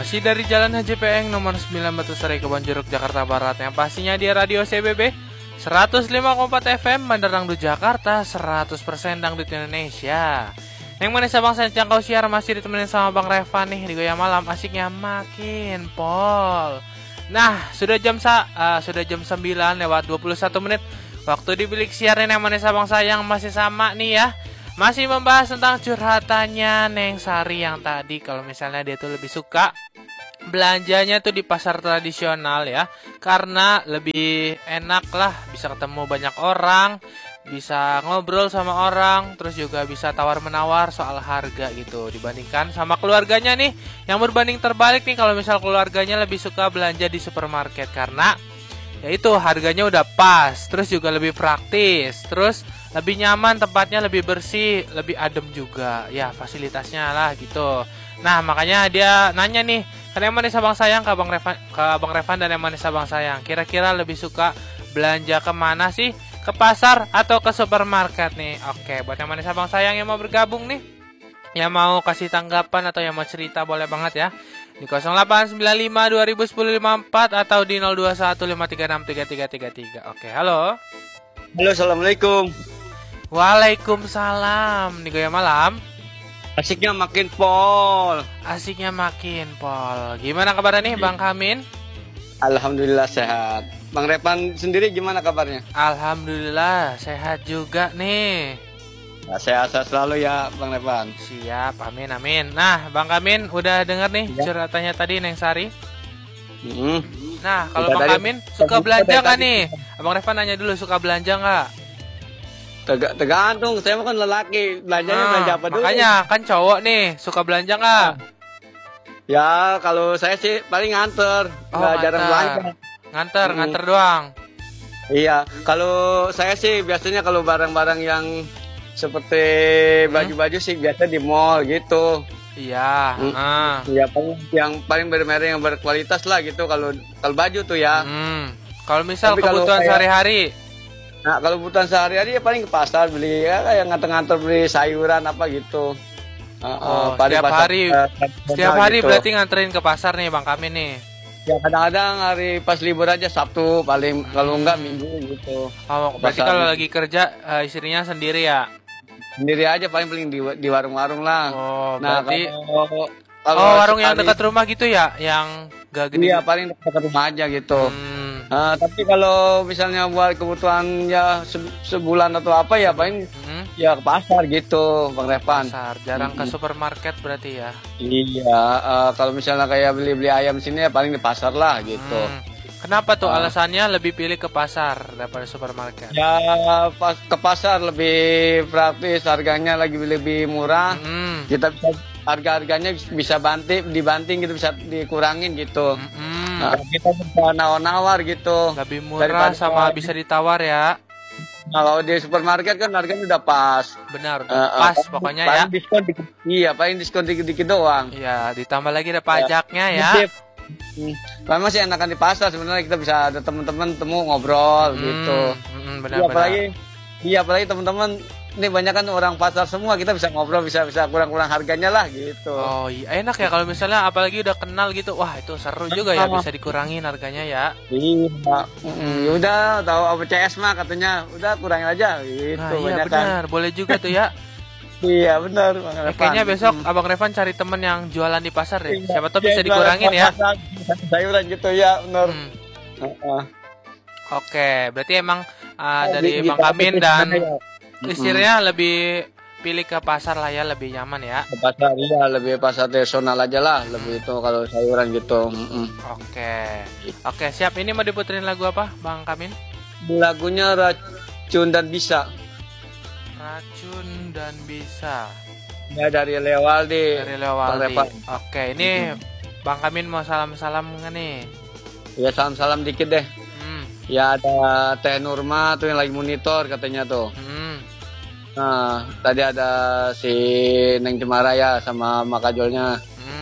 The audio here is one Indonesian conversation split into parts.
Masih dari Jalan Haji Peeng nomor 9 Batu Sari Kebonjeruk Jakarta Barat. Yang pastinya di Radio CBB 105,4 FM Bandar Dangdut Jakarta, 100% Dangdut Indonesia. Yang mana sabang saya jangkau siar masih ditemenin sama Bang Revan nih di Goyang Malam, asiknya makin pol. Nah, sudah jam 9 lewat 21 menit. Waktu di bilik siaran yang mana sabang sayang masih sama nih ya. Masih membahas tentang curhatannya Neng Sari yang tadi, kalau misalnya dia tuh lebih suka belanjanya tuh di pasar tradisional ya, karena lebih enak lah, bisa ketemu banyak orang, bisa ngobrol sama orang, terus juga bisa tawar-menawar soal harga gitu, dibandingkan sama keluarganya nih yang berbanding terbalik nih. Kalau misal keluarganya lebih suka belanja di supermarket karena yaitu harganya udah pas, terus juga lebih praktis, terus lebih nyaman, tempatnya lebih bersih, lebih adem juga ya, fasilitasnya lah gitu. Nah makanya dia nanya nih, kan yang manis abang sayang ke Abang Revan dan yang manis abang sayang, kira-kira lebih suka belanja kemana sih? Ke pasar atau ke supermarket nih? Oke, buat yang manis abang sayang yang mau bergabung nih, yang mau kasih tanggapan atau yang mau cerita, boleh banget ya di 0895 2010 54 atau di 0215363333. Oke, halo. Halo, assalamualaikum. Waalaikumsalam. Di Goyang Malam Asiknya makin pol. asiknya makin pol. Gimana kabarnya nih Bang Kamin? Alhamdulillah sehat. Bang Revan sendiri gimana kabarnya? Alhamdulillah sehat juga nih. Nah, sehat selalu ya Bang Revan. Siap, amin amin. Nah Bang Kamin udah denger nih Ya. curhatannya tadi Neng Sari. Hmm. Nah kalau Udah Bang tadi- Kamin suka belanja tadi- nggak nih? Abang Revan nanya dulu, suka belanja nggak? Tergantung, saya kan lelaki, belanjanya belanja apa dulu? Makanya kan cowok nih, suka belanja nggak? Ya kalau saya sih paling nganter, nggak jarang belanja. Nganter doang. Iya, kalau saya sih biasanya kalau barang-barang yang seperti baju-baju sih biasa di mall gitu. Iya. Ya paling yang paling bermerek yang berkualitas lah gitu kalau baju tuh ya. Kalau misal Tapi kalau kebutuhan kayak- sehari-hari, Nah kalau kebutuhan sehari-hari ya paling ke pasar beli ya kayak nganter-nganter beli sayuran apa gitu. Paling setiap pasar, hari, tradisional gitu. berarti nganterin ke pasar nih Bang Kamin nih. Ya kadang-kadang hari pas libur aja Sabtu paling, kalau enggak Minggu gitu. Oh, berarti Pasar. kalau lagi kerja istrinya sendiri ya? Sendiri aja paling di warung-warung lah. Oh, Nah berarti kalau warung yang sekali- dekat rumah gitu ya, yang gak gede. Iya paling dekat rumah aja gitu. Hmm. Tapi kalau misalnya buat kebutuhan ya sebulan atau apa ya paling ya ke pasar gitu Bang Revan. Pasar, jarang ke supermarket berarti ya. Iya, kalau misalnya kayak beli-beli ayam sini ya paling di pasar lah gitu. Kenapa tuh alasannya lebih pilih ke pasar daripada supermarket? Ya ke pasar lebih praktis, harganya lagi lebih murah. Kita bisa harga-harganya bisa dibanting gitu, bisa dikurangin gitu. Nah, kita bisa nawar-nawar gitu. Lebih murah Daripada- sama bisa ditawar ya. Nah, kalau di supermarket kan harganya udah pas. Benar, udah pas pokoknya ya. paling diskon dikit, iya paling diskon dikit-dikit doang. Iya, ditambah lagi ada pajaknya ya. Memang sih enakan di pasar sebenarnya, kita bisa ada teman-teman temu ngobrol gitu. Benar-benar. Apalagi teman-teman ini banyak kan orang pasar semua, kita bisa ngobrol, bisa kurang-kurang harganya lah gitu. Oh iya, enak ya kalau misalnya apalagi udah kenal gitu. Wah itu seru juga ya, bisa dikurangin harganya ya. Iya, udah tahu apa CS mah katanya, udah kurangin aja gitu. Nah iya banyak kan. benar, boleh juga tuh ya. Iya benar. Kayaknya besok Abang Revan cari temen yang jualan di pasar deh. Siapa tahu bisa dikurangin ya. Sayuran gitu ya, benar. Oke, berarti emang dari Bang Kamin dan istrinya lebih pilih ke pasar lah ya, lebih nyaman ya. Ke pasar, iya lebih pasar tradisional aja lah, lebih itu kalau sayuran gitu. Oke, siap. Ini mau diputerin lagu apa, Bang Kamin? Lagunya Racun dan Bisa. Racun dan Bisa. Ya dari Lewaldi. Dari Lewaldi. Oke, ini Bang Kamin mau salam-salam nggak nih? Ya salam-salam dikit deh. Ya ada Teh Nurma tuh yang lagi monitor katanya tuh. Nah, tadi ada si Neng Cemara ya sama Makajolnya.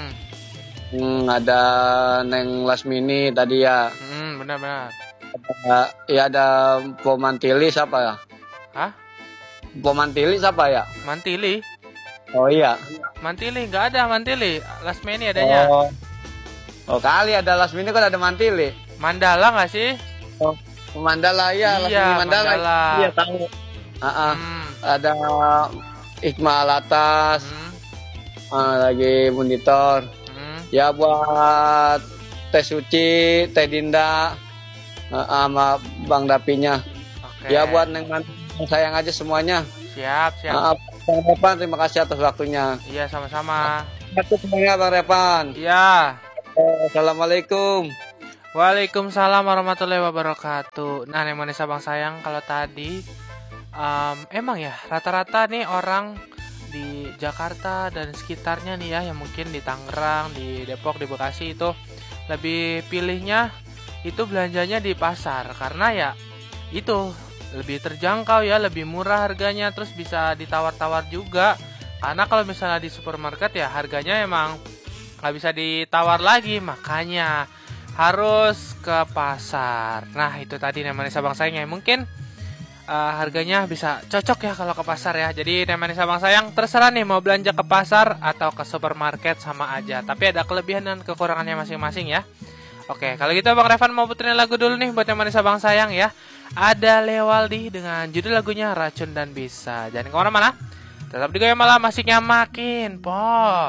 Ada Neng Lasmini tadi ya. Benar-benar. Ya ada Pomantili siapa ya? Hah? Pomantili siapa ya? Mantili? Oh iya. Mantili nggak ada Mantili. Lasmeni adanya. Oh kali ada Lasmi ini kan ada Mantili. Mandala nggak sih? Oh, Mandala ya, iya, Lasmi Mandala. Iya tahu. Ada Iqmal Alatas, lagi monitor. Ya buat Teh Suci, Teh Dinda, sama Bang Dapinya. Okay. Ya buat Neng sayang aja semuanya. Siap. Bang Repan, terima kasih atas waktunya. Iya, sama-sama. Semuanya Bang Repan. Iya. Assalamualaikum. Waalaikumsalam warahmatullahi wabarakatuh. Nah, Nemani Sabang sayang, kalau tadi emang ya rata-rata nih orang di Jakarta dan sekitarnya nih ya, yang mungkin di Tangerang, di Depok, di Bekasi itu lebih pilihnya itu belanjanya di pasar karena ya itu lebih terjangkau ya, lebih murah harganya, terus bisa ditawar-tawar juga. Karena kalau misalnya di supermarket ya harganya emang nggak bisa ditawar lagi, makanya harus ke pasar. Nah itu tadi Nemani Sabang sayang ya, mungkin harganya bisa cocok ya kalau ke pasar ya. Jadi Nemani Sabang sayang terserah nih mau belanja ke pasar atau ke supermarket sama aja, tapi ada kelebihan dan kekurangannya masing-masing ya. Oke, kalau gitu Bang Revan mau puterin lagu dulu nih buat Nemani Sabang sayang ya. Ada Lewaldi dengan judul lagunya Racun dan Bisa. Jangan kemana-mana, tetap di Goyang Malam, asiknya makin pop.